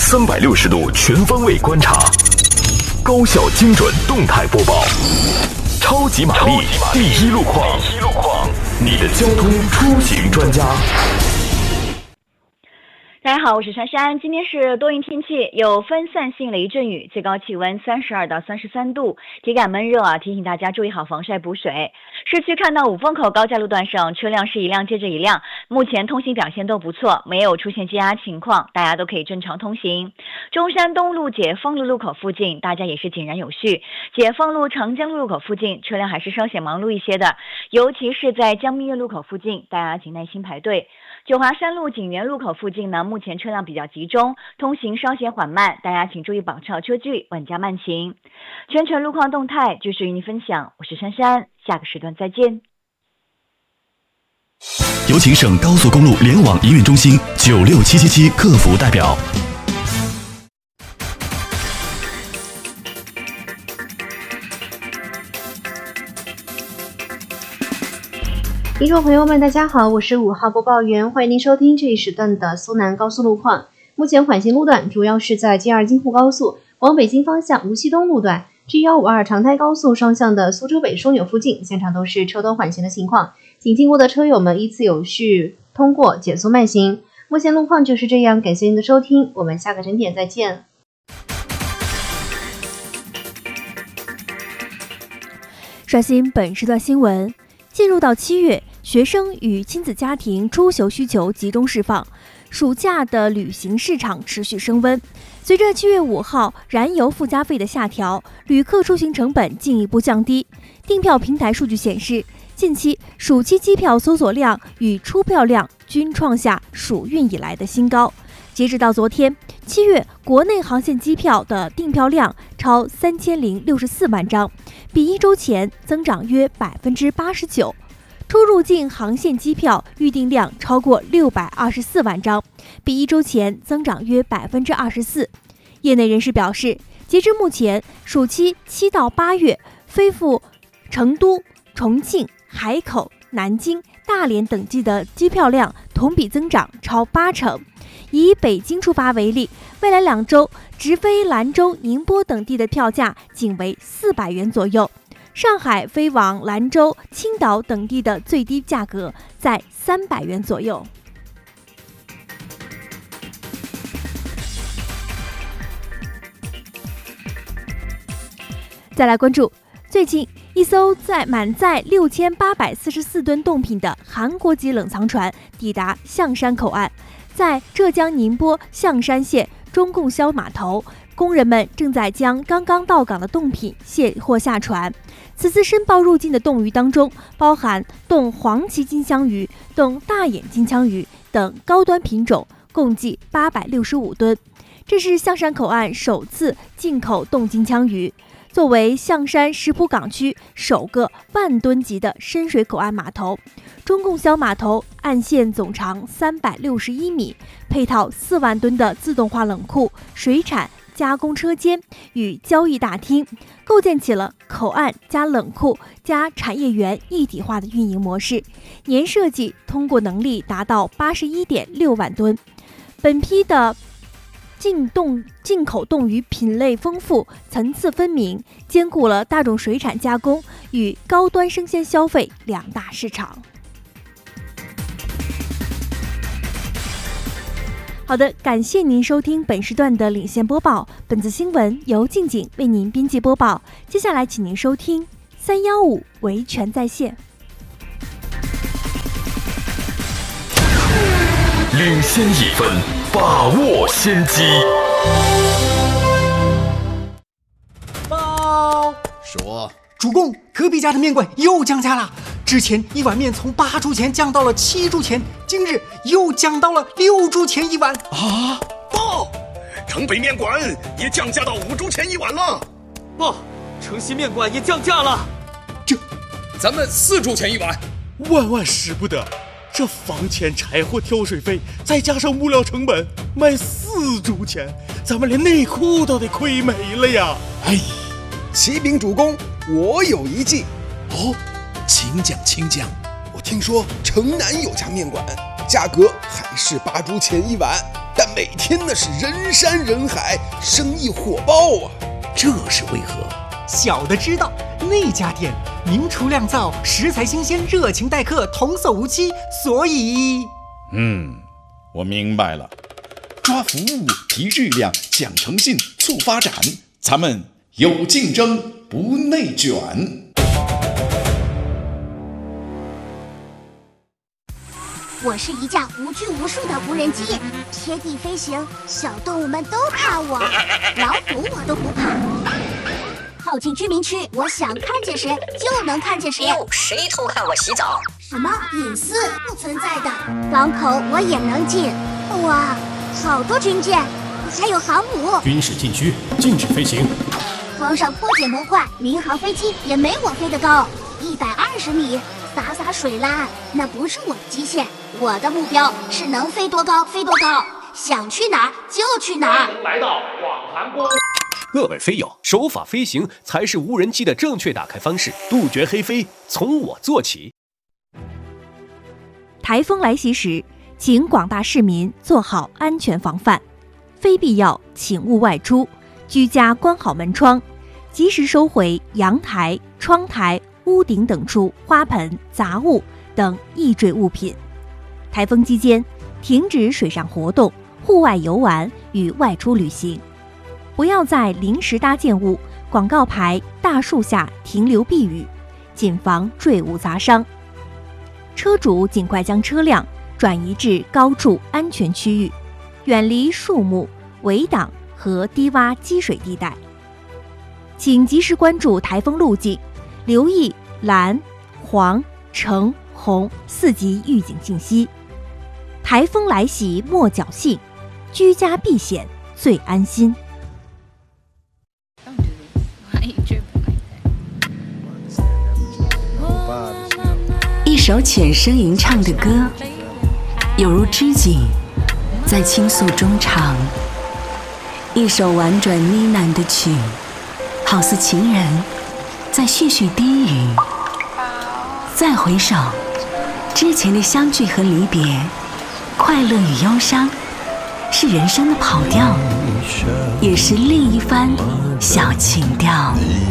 360度全方位观察，高效精准动态播报，超级玛丽第一路况，你的交通出行专家。 大家好，我是珊珊。今天是多云天气，有分散性雷阵雨，最高气温32到33度，体感闷热啊，提醒大家注意好防晒补水。市区看到五风口高架路段上车辆是一辆接着一辆，目前通行表现都不错，没有出现积压情况，大家都可以正常通行。中山东路解放路路口附近大家也是井然有序，解放路长江路路口附近车辆还是稍显忙碌一些的，尤其是在江蜜苑路口附近，大家请耐心排队。九华山路景园路口附近呢，目前车辆比较集中，通行稍显缓慢，大家请注意保持好车距，稳加慢行。全程路况动态就是与您分享，我是珊珊，下个时段再见。 有请省高速公路联网营运中心96777客服代表。 听众朋友们大家好，我是5号播报员，欢迎您收听这一时段的苏南高速路况。目前缓行路段主要是在京2京沪高速往北京方向无锡东路段， G152 长台高速双向的苏州北枢纽附近，现场都是车多缓行的情况，请经过的车友们依次有序通过，减速慢行。目前路况就是这样，感谢您的收听，我们下个整点再见。 刷新本时段新闻。进入到7月，学生与亲子家庭出游需求集中释放，暑假的旅行市场持续升温。随着7月5号燃油附加费的下调，旅客出行成本进一步降低。订票平台数据显示，近期暑期机票搜索量与出票量均创下暑运以来的新高。截止到昨天，7月国内航线机票的订票量超3064万张，比一周前增长约89%。出入境航线机票预订量超过624万张，比一周前增长约24%。业内人士表示，截至目前，暑期7到8月飞赴成都、重庆、海口、南京、大连等地的机票量同比增长超80%。以北京出发为例，未来2周直飞兰州、宁波等地的票价仅为400元左右，上海飞往兰州、青岛等地的最低价格在300元左右。再来关注，最近一艘满载6844吨冻品的韩国籍冷藏船抵达象山口岸，在浙江宁波象山县中供销码头，工人们正在将刚刚到港的冻品卸货下船。此次申报入境的冻鱼当中，包含冻黄鳍金枪鱼、冻大眼金枪鱼等高端品种，共计865吨。这是象山口岸首次进口冻金枪鱼。作为象山石浦港区首个万吨级的深水口岸码头，中供销码头岸线总长361米，配套4万吨的自动化冷库、水产加工车间与交易大厅，构建起了口岸加冷库加产业园一体化的运营模式，年设计通过能力达到81.6万吨。本批的进口冻鱼品类丰富，层次分明，兼顾了大众水产加工与高端生鲜消费2大市场。好的，感谢您收听本时段的领先播报，本次新闻由静静为您编辑播报。接下来请您收听315维权在线。 领先1分，把握先机。 报说，主公，隔壁家的面馆又降价了。之前一碗面从8铢钱降到了7铢钱，今日又降到了6铢钱一碗。 啊！报，城北面馆也降价到5铢钱一碗了。 报，城西面馆也降价了。 咱们4铢钱一碗。 万万使不得！这房钱、柴火、挑水费，再加上物料成本，卖4铢钱，咱们连内裤都得亏没了呀！ 哎，启禀主公，我有一计。 哦， 请讲。我听说城南有家面馆，价格还是8铢钱一碗， 但每天那是人山人海，生意火爆啊。这是为何？ 小的知道，那家店名厨酿造，食材新鲜，热情待客，童叟无欺，所以…… 我明白了。抓服务，提质量，讲诚信，促发展，咱们有竞争，不内卷。 我是一架无拘无束的无人机，贴地飞行，小动物们都怕我，老虎我都不怕。靠近居民区，我想看见谁就能看见谁。 谁偷看我洗澡？ 什么隐私不存在的。港口我也能进。哇，好多军舰，还有航母。 军事禁区，禁止飞行。 皇上破解模块，民航飞机也没我飞得高，120米。洒水啦，那不是我的极限，我的目标是能飞多高飞多高，想去哪儿就去哪儿。 来到广寒宫。各位飞友，守法飞行才是无人机的正确打开方式，杜绝黑飞，从我做起。 台风来袭时，请广大市民做好安全防范，非必要请勿外出，居家关好门窗，及时收回阳台、窗台、屋顶等处花盆、杂物等易坠物品。台风期间，停止水上活动、户外游玩与外出旅行，不要在临时搭建物、广告牌、大树下停留避雨，谨防坠物砸伤。车主尽快将车辆转移至高处安全区域，远离树木、围挡和低洼积水地带。请及时关注台风路径，留意蓝、黄、橙、红4级预警信息。台风来袭莫侥幸，居家避险最安心。 一首浅声吟唱的歌，有如知己在倾诉衷肠；一首婉转呢喃的曲，好似情人在絮絮低语。再回首，之前的相聚和离别，快乐与忧伤，是人生的跑调，也是另一番小情调。